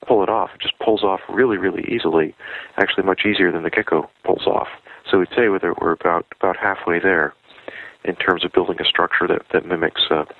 pull it off. It just pulls off really, really easily, actually much easier than the gecko pulls off. So we'd say we're about halfway there in terms of building a structure that mimics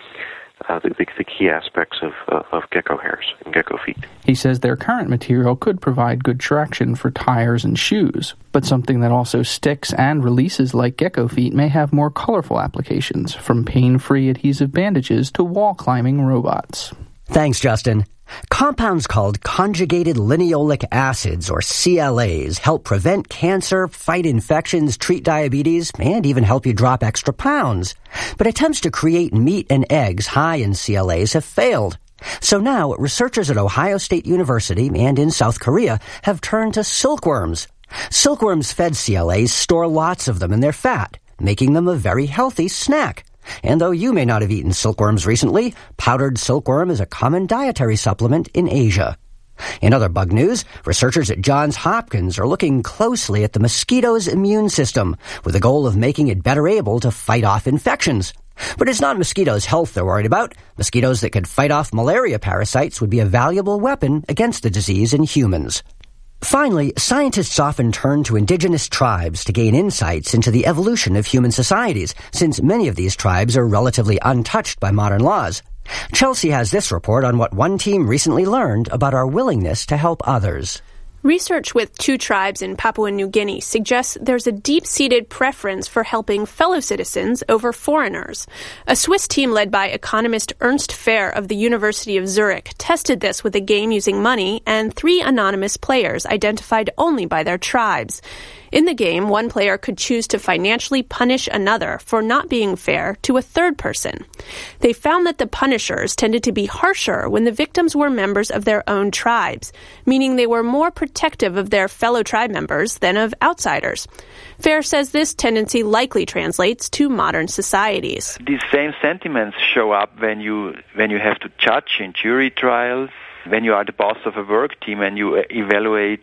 the key aspects of gecko hairs and gecko feet. He says their current material could provide good traction for tires and shoes, but something that also sticks and releases like gecko feet may have more colorful applications, from pain-free adhesive bandages to wall climbing robots. Thanks, Justin. Compounds called conjugated lineolic acids, or CLAs, help prevent cancer, fight infections, treat diabetes, and even help you drop extra pounds. But attempts to create meat and eggs high in CLAs have failed. So now, researchers at Ohio State University and in South Korea have turned to silkworms. Silkworms-fed CLAs store lots of them in their fat, making them a very healthy snack. And though you may not have eaten silkworms recently, powdered silkworm is a common dietary supplement in Asia. In other bug news, researchers at Johns Hopkins are looking closely at the mosquito's immune system with the goal of making it better able to fight off infections. But it's not mosquitoes' health they're worried about. Mosquitoes that could fight off malaria parasites would be a valuable weapon against the disease in humans. Finally, scientists often turn to indigenous tribes to gain insights into the evolution of human societies, since many of these tribes are relatively untouched by modern laws. Chelsea has this report on what one team recently learned about our willingness to help others. Research with 2 tribes in Papua New Guinea suggests there's a deep-seated preference for helping fellow citizens over foreigners. A Swiss team led by economist Ernst Fehr of the University of Zurich tested this with a game using money and 3 anonymous players identified only by their tribes. In the game, one player could choose to financially punish another for not being fair to a third person. They found that the punishers tended to be harsher when the victims were members of their own tribes, meaning they were more protective of their fellow tribe members than of outsiders. Fehr says this tendency likely translates to modern societies. These same sentiments show up when you have to judge in jury trials, when you are the boss of a work team and you evaluate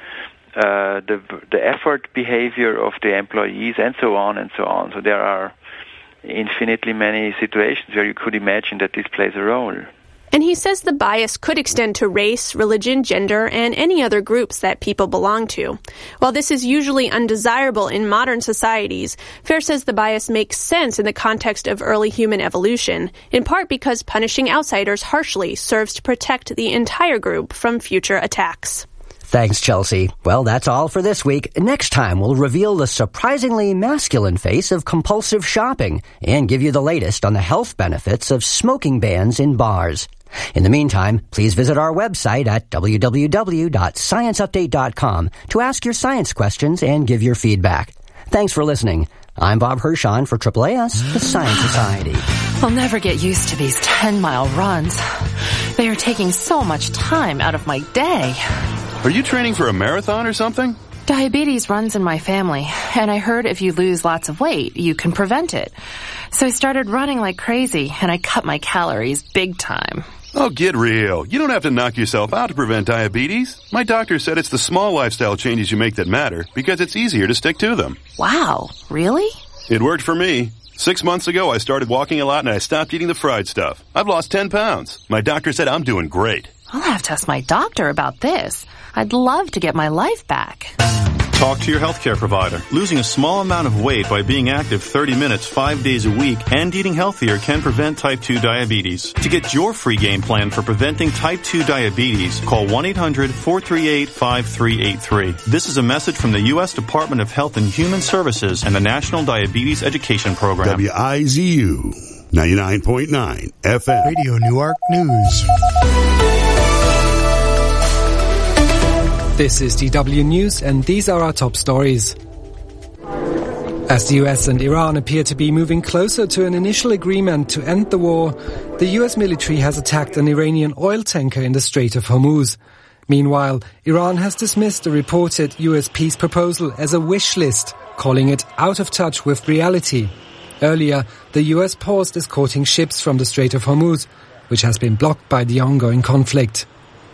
the effort behavior of the employees, and so on and so on. So there are infinitely many situations where you could imagine that this plays a role. And he says the bias could extend to race, religion, gender, and any other groups that people belong to. While this is usually undesirable in modern societies, Fehr says the bias makes sense in the context of early human evolution, in part because punishing outsiders harshly serves to protect the entire group from future attacks. Thanks, Chelsea. Well, that's all for this week. Next time, we'll reveal the surprisingly masculine face of compulsive shopping and give you the latest on the health benefits of smoking bans in bars. In the meantime, please visit our website at www.scienceupdate.com to ask your science questions and give your feedback. Thanks for listening. I'm Bob Hirschon for AAAS, the Science Society. I'll never get used to these 10-mile runs. They are taking so much time out of my day. Are you training for a marathon or something? Diabetes runs in my family, and I heard if you lose lots of weight, you can prevent it. So I started running like crazy, and I cut my calories big time. Oh, get real. You don't have to knock yourself out to prevent diabetes. My doctor said it's the small lifestyle changes you make that matter, because it's easier to stick to them. Wow, really? It worked for me. 6 months ago, I started walking a lot, and I stopped eating the fried stuff. I've lost 10 pounds. My doctor said I'm doing great. I'll have to ask my doctor about this. I'd love to get my life back. Talk to your healthcare provider. Losing a small amount of weight by being active 30 minutes 5 days a week and eating healthier can prevent type 2 diabetes. To get your free game plan for preventing type 2 diabetes, call 1-800-438-5383. This is a message from the U.S. Department of Health and Human Services and the National Diabetes Education Program. WIZU 99.9 FM. Radio Newark News. This is DW News, and these are our top stories. As the US and Iran appear to be moving closer to an initial agreement to end the war, the US military has attacked an Iranian oil tanker in the Strait of Hormuz. Meanwhile, Iran has dismissed the reported US peace proposal as a wish list, calling it out of touch with reality. Earlier, the US paused escorting ships from the Strait of Hormuz, which has been blocked by the ongoing conflict.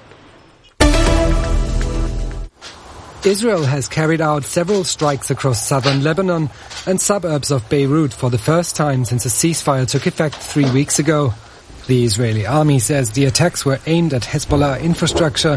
Israel has carried out several strikes across southern Lebanon and suburbs of Beirut for the first time since a ceasefire took effect 3 weeks ago. The Israeli army says the attacks were aimed at Hezbollah infrastructure